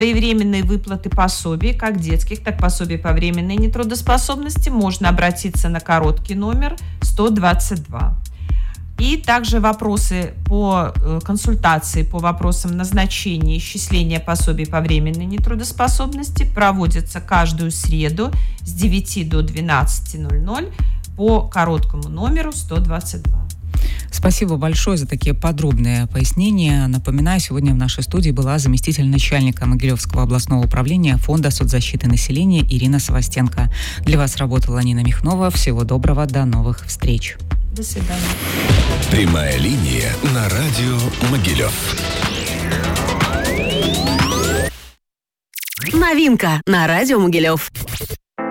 своевременной выплаты пособий, как детских, так и пособий по временной нетрудоспособности, можно обратиться на короткий номер 122. И также вопросы по консультации по вопросам назначения и исчисления пособий по временной нетрудоспособности проводятся каждую среду с 9 до 12:00 по короткому номеру 122. Спасибо большое за такие подробные пояснения. Напоминаю, сегодня в нашей студии была заместитель начальника Могилевского областного управления Фонда соцзащиты населения Ирина Савастенко. Для вас работала Нина Михнова. Всего доброго, до новых встреч. До свидания. Прямая линия на радио Могилев. Новинка на радио Могилев.